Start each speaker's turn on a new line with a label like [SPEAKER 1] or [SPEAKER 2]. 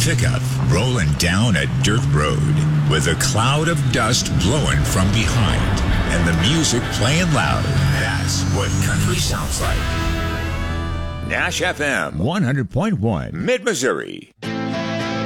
[SPEAKER 1] pickup rolling down a dirt road with a cloud of dust blowing from behind and the music playing loud. That's what country sounds like. Nash FM 100.1 Mid-Missouri.